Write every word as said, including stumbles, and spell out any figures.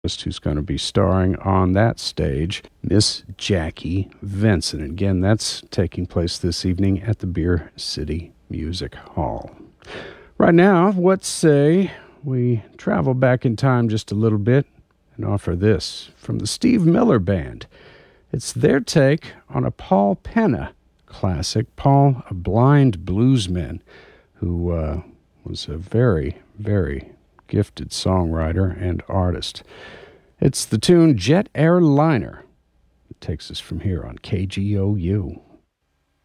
who's going to be starring on that stage, Miss Jackie Vincent. And again, that's taking place this evening at the Beer City Music Hall. Right now, what say we travel back in time just a little bit and offer this from the Steve Miller Band. It's their take on a Paul Penna classic. Paul, a blind bluesman who uh, was a very, very gifted songwriter and artist. It's the tune Jet Airliner. It takes us from here on K G O U.